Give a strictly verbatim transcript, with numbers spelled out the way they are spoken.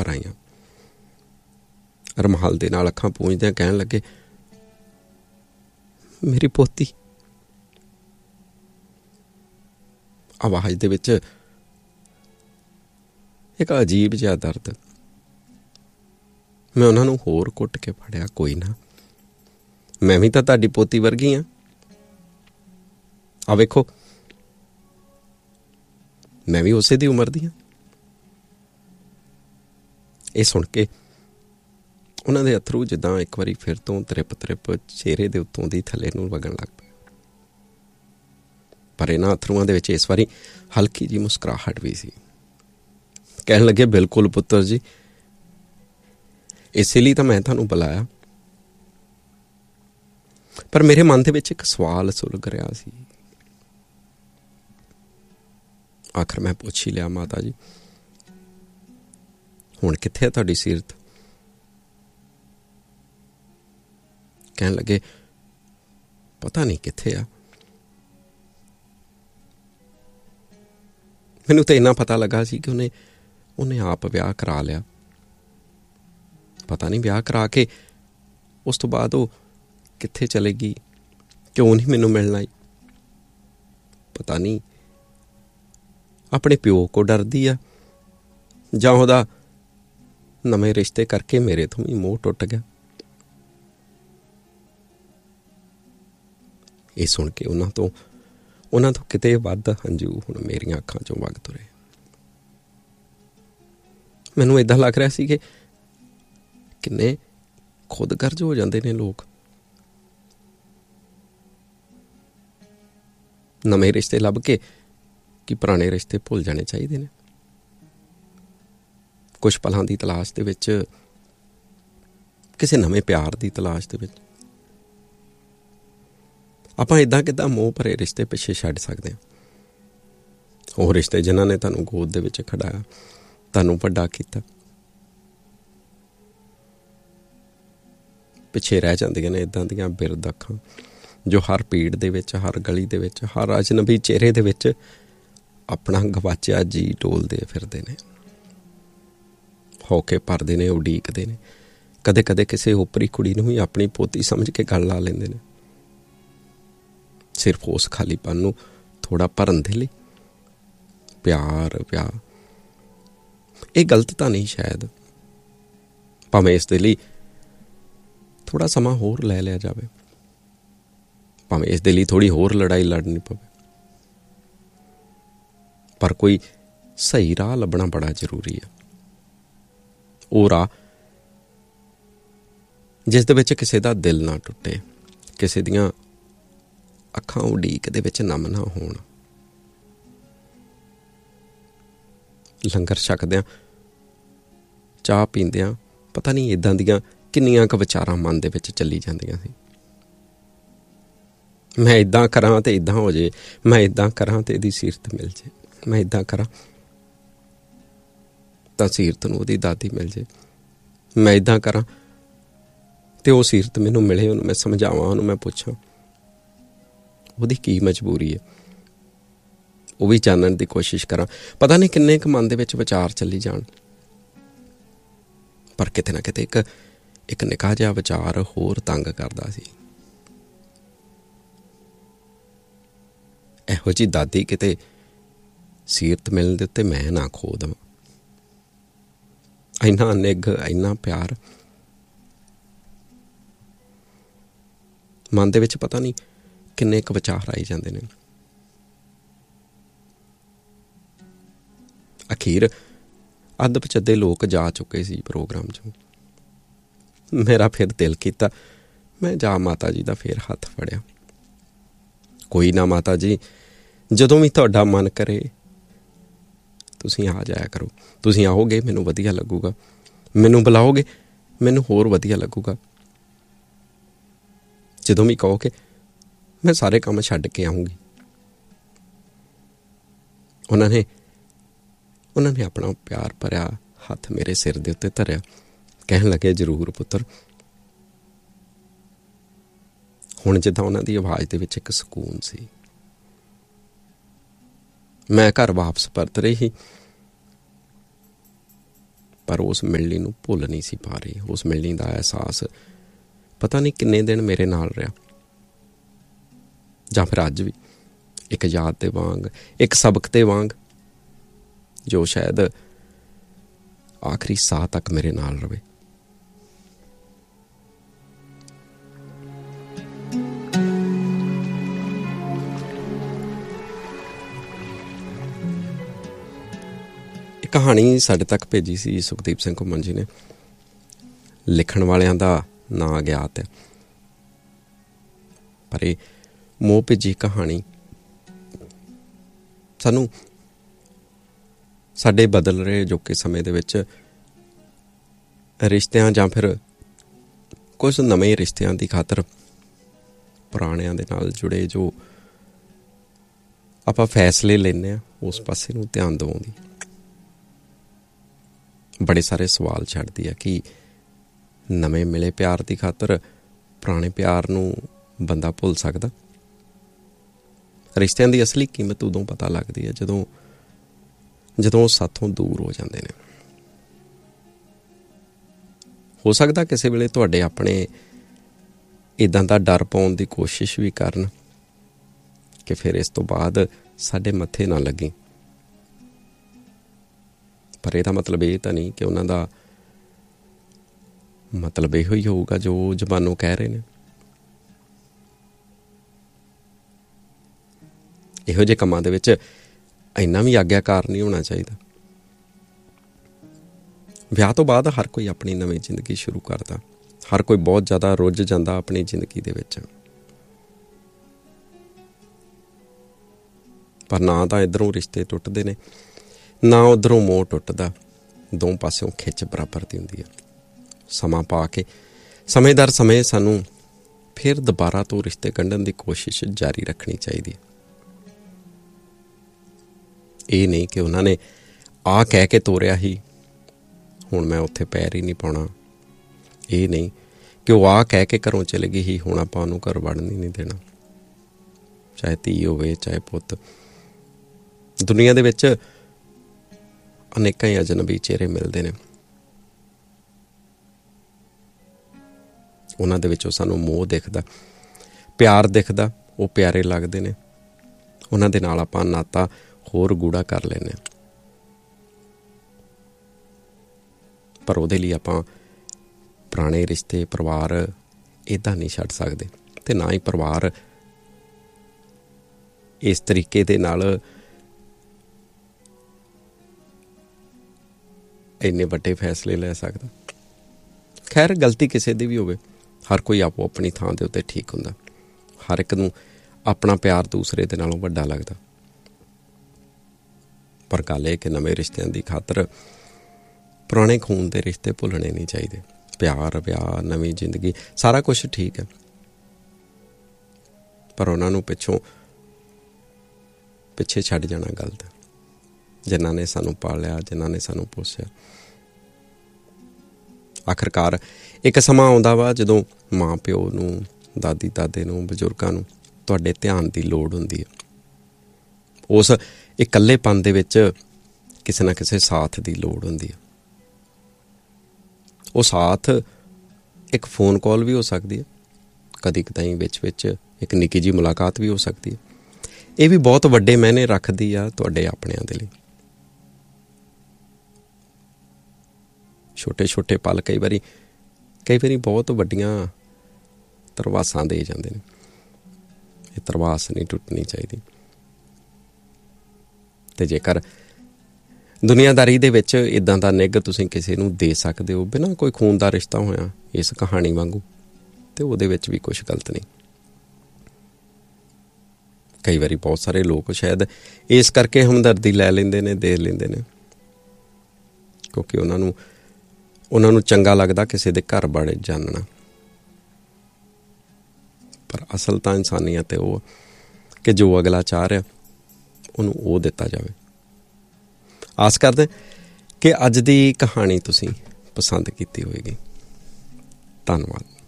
ਘਰ ਆਈਆਂ। ਰੁਮਾਲ ਦੇ ਨਾਲ ਅੱਖਾਂ ਪੂੰਝਦਿਆਂ ਕਹਿਣ ਲੱਗੇ, ਮੇਰੀ ਪੋਤੀ। ਆਵਾਜ਼ ਦੇ ਵਿੱਚ ਇੱਕ ਅਜੀਬ ਜਿਹਾ ਦਰਦ। ਮੈਂ ਉਹਨਾਂ ਨੂੰ ਹੋਰ ਕੁੱਟ ਕੇ ਫੜਿਆ, ਕੋਈ ਨਾ, ਮੈਂ ਵੀ ਤਾਂ ਤੁਹਾਡੀ ਪੋਤੀ ਵਰਗੀ ਹਾਂ। ਆ ਵੇਖੋ, ਮੈਂ ਵੀ ਉਸੇ ਦੀ ਉਮਰ ਦੀ ਹਾਂ। ਇਹ ਸੁਣ ਕੇ ਉਹਨਾਂ ਦੇ ਅਥਰੂ ਜਿੱਦਾਂ ਇੱਕ ਵਾਰੀ ਫਿਰ ਤੋਂ ਤ੍ਰਿਪ ਤ੍ਰਿਪ ਚਿਹਰੇ ਦੇ ਉੱਤੋਂ ਦੀ ਥੱਲੇ ਨੂੰ ਵਗਣ ਲੱਗ ਪਏ। ਪਰ ਇਹਨਾਂ ਅਥਰੂਆਂ ਦੇ ਵਿੱਚ ਇਸ ਵਾਰੀ ਹਲਕੀ ਜਿਹੀ ਮੁਸਕਰਾਹਟ ਵੀ ਸੀ। ਕਹਿਣ ਲੱਗੇ, ਬਿਲਕੁਲ ਪੁੱਤਰ ਜੀ, ਇਸੇ ਲਈ ਤਾਂ ਮੈਂ ਤੁਹਾਨੂੰ ਬੁਲਾਇਆ। ਪਰ ਮੇਰੇ ਮਨ ਦੇ ਵਿੱਚ ਇੱਕ ਸਵਾਲ ਸੁਲਗ ਰਿਹਾ ਸੀ। ਆਖਰ ਮੈਂ ਪੁੱਛ ਹੀ ਲਿਆ, ਮਾਤਾ ਜੀ ਹੁਣ ਕਿੱਥੇ ਆ ਤੁਹਾਡੀ ਸੀਰਤ? ਕਹਿਣ ਲੱਗੇ, ਪਤਾ ਨਹੀਂ ਕਿੱਥੇ ਆ। ਮੈਨੂੰ ਤਾਂ ਇੰਨਾ ਪਤਾ ਲੱਗਾ ਸੀ ਕਿ ਉਹਨੇ ਉਹਨੇ ਆਪ ਵਿਆਹ ਕਰਾ ਲਿਆ। ਪਤਾ ਨਹੀਂ ਵਿਆਹ ਕਰਾ ਕੇ ਉਸ ਤੋਂ ਬਾਅਦ ਉਹ ਕਿੱਥੇ ਚਲੇਗੀ, ਕਿਉਂ ਨਹੀਂ ਮੈਨੂੰ ਮਿਲਣ ਆਈ। ਪਤਾ ਨਹੀਂ ਆਪਣੇ ਪਿਓ ਕੋ ਡਰਦੀ ਆ ਜਾਂ ਉਹਦਾ ਨਵੇਂ ਰਿਸ਼ਤੇ ਕਰਕੇ ਮੇਰੇ ਤੋਂ ਵੀ ਮੋਹ ਟੁੱਟ ਗਿਆ। ਇਹ ਸੁਣ ਕੇ ਉਹਨਾਂ ਤੋਂ ਉਹਨਾਂ ਤੋਂ ਕਿਤੇ ਵੱਧ ਹੰਝੂ ਹੁਣ ਮੇਰੀਆਂ ਅੱਖਾਂ ਚੋਂ ਵਗ ਤੁਰੇ। ਮੈਨੂੰ ਏਦਾਂ ਲੱਗ ਰਿਹਾ ਸੀ ਕਿ ਕਿੰਨੇ ਖੁਦਗਰਜ਼ ਹੋ ਜਾਂਦੇ ਨੇ ਲੋਕ। ਨਵੇਂ ਰਿਸ਼ਤੇ ਲੱਭ ਕੇ ਕਿ ਪੁਰਾਣੇ ਰਿਸ਼ਤੇ ਭੁੱਲ ਜਾਣੇ ਚਾਹੀਦੇ ਨੇ। ਕੁਛ ਪਲਾਂ ਦੀ ਤਲਾਸ਼ ਦੇ ਵਿੱਚ, ਕਿਸੇ ਨਵੇਂ ਪਿਆਰ ਦੀ ਤਲਾਸ਼ ਦੇ ਵਿੱਚ ਆਪਾਂ ਇੱਦਾਂ ਕਿੱਦਾਂ ਮੋਹ ਭਰੇ ਰਿਸ਼ਤੇ ਪਿੱਛੇ ਛੱਡ ਸਕਦੇ ਹਾਂ। ਉਹ ਰਿਸ਼ਤੇ ਜਿਨ੍ਹਾਂ ਨੇ ਤੁਹਾਨੂੰ ਗੋਦ ਦੇ ਵਿੱਚ ਖੜਾਇਆ, ਤੁਹਾਨੂੰ ਵੱਡਾ ਕੀਤਾ, ਪਿੱਛੇ ਰਹਿ ਜਾਂਦੀਆਂ ਨੇ ਇੱਦਾਂ ਦੀਆਂ ਬਿਰਧ ਅੱਖਾਂ ਜੋ ਹਰ ਭੀੜ ਦੇ ਵਿੱਚ, ਹਰ ਗਲੀ ਦੇ ਵਿੱਚ, ਹਰ ਅਜਨਬੀ ਚਿਹਰੇ ਦੇ ਵਿੱਚ ਆਪਣਾ ਗਵਾਚਿਆ ਜੀ ਟੋਲਦੇ ਫਿਰਦੇ ਨੇ, ਹੋ ਕੇ ਭਰਦੇ ਨੇ, ਉਡੀਕਦੇ ਨੇ। ਕਦੇ ਕਦੇ ਕਿਸੇ ਓਪਰੀ ਕੁੜੀ ਨੂੰ ਹੀ ਆਪਣੀ ਪੋਤੀ ਸਮਝ ਕੇ ਗੱਲ ਲਾ ਲੈਂਦੇ ਨੇ, ਸਿਰਫ ਉਸ ਖਾਲੀਪਨ ਨੂੰ ਥੋੜ੍ਹਾ ਭਰਨ ਦੇ ਲਈ। ਪਿਆਰ ਪਿਆਰ ਇਹ ਗਲਤ ਤਾਂ ਨਹੀਂ ਸ਼ਾਇਦ, ਭਾਵੇਂ ਇਸ ਦੇ ਲਈ ਥੋੜ੍ਹਾ ਸਮਾਂ ਹੋਰ ਲੈ ਲਿਆ ਜਾਵੇ, ਭਾਵੇਂ ਇਸ ਦੇ ਲਈ ਥੋੜ੍ਹੀ ਹੋਰ ਲੜਾਈ ਲੜਨੀ ਪਵੇ, ਪਰ ਕੋਈ ਸਹੀ ਰਾਹ ਲੱਭਣਾ ਬੜਾ ਜ਼ਰੂਰੀ ਹੈ। ਉਹ ਰਾਹ ਜਿਸ ਦੇ ਵਿੱਚ ਕਿਸੇ ਦਾ ਦਿਲ ਨਾ ਟੁੱਟੇ, ਕਿਸੇ ਦੀਆਂ ਅੱਖਾਂ ਉਡੀਕ ਦੇ ਵਿੱਚ ਨਮ ਨਾ ਹੋਣ। ਲੰਗਰ ਛਕਦਿਆਂ, ਚਾਹ ਪੀਂਦਿਆਂ ਪਤਾ ਨਹੀਂ ਇੱਦਾਂ ਦੀਆਂ ਕਿੰਨੀਆਂ ਕੁ ਵਿਚਾਰਾਂ ਮਨ ਦੇ ਵਿੱਚ ਚੱਲੀ ਜਾਂਦੀਆਂ ਸੀ। ਮੈਂ ਇੱਦਾਂ ਕਰਾਂ ਤੇ ਇੱਦਾਂ ਹੋ ਜੇ, ਮੈਂ ਇੱਦਾਂ ਕਰਾਂ ਤੇ ਇਹਦੀ ਸੀਰਤ ਮਿਲ ਜੇ, ਮੈਂ ਇੱਦਾਂ ਕਰਾਂ ਤਾਂ ਸੀਰਤ ਨੂੰ ਉਹਦੀ ਦਾਦੀ ਮਿਲ ਜੇ, ਮੈਂ ਇੱਦਾਂ ਕਰਾਂ ਤੇ ਉਹ ਸੀਰਤ ਮੈਨੂੰ ਮਿਲੇ, ਉਹਨੂੰ ਮੈਂ ਸਮਝਾਵਾਂ, ਉਹਨੂੰ ਮੈਂ ਪੁੱਛਾਂ ਉਹਦੀ ਕੀ ਮਜਬੂਰੀ ਹੈ, ਉਹ ਵੀ ਜਾਣਨ ਦੀ ਕੋਸ਼ਿਸ਼ ਕਰਾਂ। ਪਤਾ ਨਹੀਂ ਕਿੰਨੇ ਕੁ ਮਨ ਦੇ ਵਿੱਚ ਵਿਚਾਰ ਚੱਲੀ ਜਾਣ, ਪਰ ਕਿਤੇ ਨਾ ਕਿਤੇ ਇੱਕ ਇੱਕ ਨਿੱਕਾ ਜਿਹਾ ਵਿਚਾਰ ਹੋਰ ਤੰਗ ਕਰਦਾ ਸੀ। ਇਹੋ ਜਿਹੀ ਦਾਦੀ ਕਿਤੇ ਸੀਰਤ ਮਿਲਣ ਦੇ ਉੱਤੇ ਮੈਂ ਨਾ ਖੋ ਦੇਵਾਂ। ਇੰਨਾ ਨਿੱਘ, ਇੰਨਾ ਪਿਆਰ ਮਨ ਦੇ ਵਿੱਚ ਪਤਾ ਨਹੀਂ ਕਿੰਨੇ ਕੁ ਵਿਚਾਰ ਆਈ ਜਾਂਦੇ ਨੇ। ਅਖੀਰ ਅੱਧ ਪਚੱਧੇ ਲੋਕ ਜਾ ਚੁੱਕੇ ਸੀ ਪ੍ਰੋਗਰਾਮ 'ਚੋਂ। ਮੇਰਾ ਫਿਰ ਦਿਲ ਕੀਤਾ ਮੈਂ ਜਾ ਮਾਤਾ ਜੀ ਦਾ ਫਿਰ ਹੱਥ ਫੜਿਆ। ਕੋਈ ਨਾ ਮਾਤਾ ਜੀ, ਜਦੋਂ ਵੀ ਤੁਹਾਡਾ ਮਨ ਕਰੇ ਤੁਸੀਂ ਆ ਜਾਇਆ ਕਰੋ। ਤੁਸੀਂ ਆਓਗੇ ਮੈਨੂੰ ਵਧੀਆ ਲੱਗੂਗਾ, ਮੈਨੂੰ ਬੁਲਾਓਗੇ ਮੈਨੂੰ ਹੋਰ ਵਧੀਆ ਲੱਗੂਗਾ। ਜਦੋਂ ਵੀ ਕਹੋਗੇ ਮੈਂ ਸਾਰੇ ਕੰਮ ਛੱਡ ਕੇ ਆਊਂਗੀ। ਉਹਨਾਂ ਨੇ ਉਹਨਾਂ ਨੇ ਆਪਣਾ ਪਿਆਰ ਭਰਿਆ ਹੱਥ ਮੇਰੇ ਸਿਰ ਦੇ ਉੱਤੇ ਧਰਿਆ, ਕਹਿਣ ਲੱਗੇ ਜ਼ਰੂਰ ਪੁੱਤਰ। ਹੁਣ ਜਿੱਦਾਂ ਉਹਨਾਂ ਦੀ ਆਵਾਜ਼ ਦੇ ਵਿੱਚ ਇੱਕ ਸਕੂਨ ਸੀ। ਮੈਂ ਘਰ ਵਾਪਸ ਪਰਤ ਰਹੀ, ਪਰ ਉਸ ਮਿਲਣੀ ਨੂੰ ਭੁੱਲ ਨਹੀਂ ਸੀ ਪਾ ਰਹੀ। ਉਸ ਮਿਲਣੀ ਦਾ ਅਹਿਸਾਸ ਪਤਾ ਨਹੀਂ ਕਿੰਨੇ ਦਿਨ ਮੇਰੇ ਨਾਲ ਰਿਹਾ, ਜਾਂ ਫਿਰ ਅੱਜ ਵੀ ਇੱਕ ਯਾਦ ਦੇ ਵਾਂਗ, ਇੱਕ ਸਬਕ ਦੇ ਵਾਂਗ, ਜੋ ਸ਼ਾਇਦ ਆਖਰੀ ਸਾਹ ਤੱਕ ਮੇਰੇ ਨਾਲ ਰਵੇ। ਕਹਾਣੀ ਸਾਡੇ ਤੱਕ ਭੇਜੀ ਸੀ ਸੁਖਦੀਪ ਸਿੰਘ ਘੁੰਮਣ ਜੀ ਨੇ। ਲਿਖਣ ਵਾਲਿਆਂ ਦਾ ਨਾਂ ਅਗਿਆਤ ਹੈ, ਪਰ ਇਹ ਮੋਹ ਭੇਜੀ ਕਹਾਣੀ ਸਾਨੂੰ ਸਾਡੇ ਬਦਲ ਰਹੇ ਅਜੋਕੇ ਸਮੇਂ ਦੇ ਵਿੱਚ ਰਿਸ਼ਤਿਆਂ ਜਾਂ ਫਿਰ ਕੁਝ ਨਵੇਂ ਰਿਸ਼ਤਿਆਂ ਦੀ ਖਾਤਰ ਪੁਰਾਣਿਆਂ ਦੇ ਨਾਲ ਜੁੜੇ ਜੋ ਆਪਾਂ ਫੈਸਲੇ ਲੈਂਦੇ ਹਾਂ, ਉਸ ਪਾਸੇ ਨੂੰ ਧਿਆਨ ਦਿਵਾਉਂਦੀ। ਬੜੇ ਸਾਰੇ ਸਵਾਲ ਛੱਡਦੀ ਆ ਕਿ ਨਵੇਂ ਮਿਲੇ ਪਿਆਰ ਦੀ ਖਾਤਰ ਪੁਰਾਣੇ ਪਿਆਰ ਨੂੰ ਬੰਦਾ ਭੁੱਲ ਸਕਦਾ? ਰਿਸ਼ਤਿਆਂ ਦੀ ਅਸਲੀ ਕੀਮਤ ਉਦੋਂ ਪਤਾ ਲੱਗਦੀ ਹੈ ਜਦੋਂ ਜਦੋਂ ਉਹ ਸਾਥੋਂ ਦੂਰ ਹੋ ਜਾਂਦੇ ਨੇ। ਹੋ ਸਕਦਾ ਕਿਸੇ ਵੇਲੇ ਤੁਹਾਡੇ ਆਪਣੇ ਇੱਦਾਂ ਦਾ ਡਰ ਪਾਉਣ ਦੀ ਕੋਸ਼ਿਸ਼ ਵੀ ਕਰਨ ਕਿ ਫਿਰ ਇਸ ਤੋਂ ਬਾਅਦ ਸਾਡੇ ਮੱਥੇ ਨਾ ਲੱਗੇ, ਪਰ ਇਹਦਾ ਮਤਲਬ ਇਹ ਤਾਂ ਨਹੀਂ ਕਿ ਉਹਨਾਂ ਦਾ ਮਤਲਬ ਇਹੋ ਹੀ ਹੋਊਗਾ ਜੋ ਜ਼ਬਾਨੋਂ ਕਹਿ ਰਹੇ ਨੇ। ਇਹੋ ਜਿਹੇ ਕੰਮਾਂ ਦੇ ਵਿੱਚ ਇੰਨਾ ਵੀ ਆਗਿਆਕਾਰ ਨਹੀਂ ਹੋਣਾ ਚਾਹੀਦਾ। ਵਿਆਹ ਤੋਂ ਬਾਅਦ ਹਰ ਕੋਈ ਆਪਣੀ ਨਵੀਂ ਜ਼ਿੰਦਗੀ ਸ਼ੁਰੂ ਕਰਦਾ, ਹਰ ਕੋਈ ਬਹੁਤ ਜ਼ਿਆਦਾ ਰੁੱਝ ਜਾਂਦਾ ਆਪਣੀ ਜ਼ਿੰਦਗੀ ਦੇ ਵਿੱਚ, ਪਰ ਨਾ ਤਾਂ ਇੱਧਰੋਂ ਰਿਸ਼ਤੇ ਟੁੱਟਦੇ ਨੇ, ਨਾ ਉੱਧਰੋਂ ਮੋਹ ਟੁੱਟਦਾ। ਦੋ ਪਾਸਿਓਂ ਖਿੱਚ ਬਰਾਬਰ ਦੀ ਹੁੰਦੀ ਹੈ। ਸਮਾਂ ਪਾ ਕੇ ਸਮੇਂ ਦਰ ਸਮੇਂ ਸਾਨੂੰ ਫਿਰ ਦੁਬਾਰਾ ਤੋਂ ਰਿਸ਼ਤੇ ਗੰਢਣ ਦੀ ਕੋਸ਼ਿਸ਼ ਜਾਰੀ ਰੱਖਣੀ ਚਾਹੀਦੀ ਹੈ। ਇਹ ਨਹੀਂ ਕਿ ਉਹਨਾਂ ਨੇ ਆਹ ਕਹਿ ਕੇ ਤੋਰਿਆ ਹੀ, ਹੁਣ ਮੈਂ ਉੱਥੇ ਪੈਰ ਹੀ ਨਹੀਂ ਪਾਉਣਾ। ਇਹ ਨਹੀਂ ਕਿ ਉਹ ਆਹ ਕਹਿ ਕੇ ਘਰੋਂ ਚਲੇ ਗਈ ਹੀ, ਹੁਣ ਆਪਾਂ ਉਹਨੂੰ ਘਰ ਵੜਨ ਹੀ ਨਹੀਂ ਦੇਣਾ। ਚਾਹੇ ਧੀ ਹੋਵੇ, ਚਾਹੇ ਪੁੱਤ। ਦੁਨੀਆ ਦੇ ਵਿੱਚ ਅਨੇਕਾਂ ਹੀ ਅਜਨਬੀ ਚਿਹਰੇ ਮਿਲਦੇ ਨੇ, ਉਹਨਾਂ ਦੇ ਵਿੱਚੋਂ ਸਾਨੂੰ ਮੋਹ ਦਿਖਦਾ, ਪਿਆਰ ਦਿਖਦਾ, ਉਹ ਪਿਆਰੇ ਲੱਗਦੇ ਨੇ, ਉਹਨਾਂ ਦੇ ਨਾਲ ਆਪਾਂ ਨਾਤਾ ਹੋਰ ਗੂੜਾ ਕਰ ਲੈਂਦੇ ਹਾਂ। ਪਰ ਉਹਦੇ ਲਈ ਆਪਾਂ ਪੁਰਾਣੇ ਰਿਸ਼ਤੇ, ਪਰਿਵਾਰ ਇੱਦਾਂ ਨਹੀਂ ਛੱਡ ਸਕਦੇ, ਤੇ ਨਾ ਹੀ ਪਰਿਵਾਰ ਇਸ ਤਰੀਕੇ ਦੇ ਨਾਲ ਇੰਨੇ ਵੱਡੇ ਫੈਸਲੇ ਲੈ ਸਕਦਾ। ਖੈਰ, ਗਲਤੀ ਕਿਸੇ ਦੀ ਵੀ ਹੋਵੇ, ਹਰ ਕੋਈ ਆਪੋ ਆਪਣੀ ਥਾਂ ਦੇ ਉੱਤੇ ਠੀਕ ਹੁੰਦਾ। ਹਰ ਇੱਕ ਨੂੰ ਆਪਣਾ ਪਿਆਰ ਦੂਸਰੇ ਦੇ ਨਾਲੋਂ ਵੱਡਾ ਲੱਗਦਾ। ਪਰ ਗੱਲ ਇਹ ਕਿ ਨਵੇਂ ਰਿਸ਼ਤਿਆਂ ਦੀ ਖਾਤਰ ਪੁਰਾਣੇ ਖੂਨ ਦੇ ਰਿਸ਼ਤੇ ਭੁੱਲਣੇ ਨਹੀਂ ਚਾਹੀਦੇ। ਪਿਆਰ, ਵਿਆਹ, ਨਵੀਂ ਜ਼ਿੰਦਗੀ, ਸਾਰਾ ਕੁਛ ਠੀਕ ਹੈ, ਪਰ ਉਹਨਾਂ ਨੂੰ ਪਿੱਛੋਂ ਪਿੱਛੇ ਛੱਡ ਜਾਣਾ ਗਲਤ ਹੈ। ਜਿਨ੍ਹਾਂ ਨੇ ਸਾਨੂੰ ਪਾਲਿਆ, ਜਿਨ੍ਹਾਂ ਨੇ ਸਾਨੂੰ ਪੋਸਿਆ। ਆਖਰਕਾਰ ਇੱਕ ਸਮਾਂ ਆਉਂਦਾ ਵਾ ਜਦੋਂ ਮਾਂ ਪਿਓ ਨੂੰ, ਦਾਦੀ ਦਾਦੇ ਨੂੰ, ਬਜ਼ੁਰਗਾਂ ਨੂੰ ਤੁਹਾਡੇ ਧਿਆਨ ਦੀ ਲੋੜ ਹੁੰਦੀ ਹੈ। ਉਸ ਇਕੱਲੇਪਨ ਦੇ ਵਿੱਚ ਕਿਸੇ ਨਾ ਕਿਸੇ ਸਾਥ ਦੀ ਲੋੜ ਹੁੰਦੀ ਹੈ। ਉਹ ਸਾਥ ਇੱਕ ਫੋਨ ਕਾਲ ਵੀ ਹੋ ਸਕਦੀ ਹੈ, ਕਦੀ ਕਦਾਈ ਵਿੱਚ ਵਿੱਚ ਇੱਕ ਨਿੱਕੀ ਜਿਹੀ ਮੁਲਾਕਾਤ ਵੀ ਹੋ ਸਕਦੀ ਹੈ। ਇਹ ਵੀ ਬਹੁਤ ਵੱਡੇ ਮਾਇਨੇ ਰੱਖਦੀ ਆ ਤੁਹਾਡੇ ਆਪਣਿਆਂ ਦੇ ਲਈ। ਛੋਟੇ ਛੋਟੇ ਪਲ ਕਈ ਵਾਰੀ ਕਈ ਵਾਰੀ ਬਹੁਤ ਵੱਡੀਆਂ ਧਰਵਾਸਾਂ ਦੇ ਜਾਂਦੇ ਨੇ। ਇਹ ਧਰਵਾਸ ਨਹੀਂ ਟੁੱਟਣੀ ਚਾਹੀਦੀ। ਤੇ ਜੇਕਰ ਦੁਨੀਆਦਾਰੀ ਦੇ ਵਿੱਚ ਇੱਦਾਂ ਦਾ ਨਿੱਘ ਤੁਸੀਂ ਕਿਸੇ ਨੂੰ ਦੇ ਸਕਦੇ ਹੋ ਬਿਨਾਂ ਕੋਈ ਖੂਨ ਦਾ ਰਿਸ਼ਤਾ ਹੋਇਆ ਇਸ ਕਹਾਣੀ ਵਾਂਗੂ, ਤੇ ਉਹਦੇ ਵਿੱਚ ਵੀ ਕੁਛ ਗਲਤ ਨਹੀਂ। ਕਈ ਵਾਰੀ ਬਹੁਤ ਸਾਰੇ ਲੋਕ ਸ਼ਾਇਦ ਇਸ ਕਰਕੇ ਹਮਦਰਦੀ ਲੈ ਲੈਂਦੇ ਨੇ, ਦੇ ਲੈਂਦੇ ਨੇ, ਕਿਉਂਕਿ ਉਹਨਾਂ ਨੂੰ ਉਹਨਾਂ ਨੂੰ ਚੰਗਾ ਲੱਗਦਾ ਕਿਸੇ ਦੇ ਘਰ ਬਾਰੇ ਜਾਣਨਾ। ਪਰ ਅਸਲ ਤਾਂ ਇਨਸਾਨੀਅਤ ਹੈ ਉਹ ਕਿ ਜੋ ਅਗਲਾ ਚਾਹ ਰਿਹਾ ਉਹਨੂੰ ਉਹ ਦਿੱਤਾ ਜਾਵੇ। ਆਸ ਕਰਦੇ ਕਿ ਅੱਜ ਦੀ ਕਹਾਣੀ ਤੁਸੀਂ ਪਸੰਦ ਕੀਤੀ ਹੋਵੇਗੀ। ਧੰਨਵਾਦ।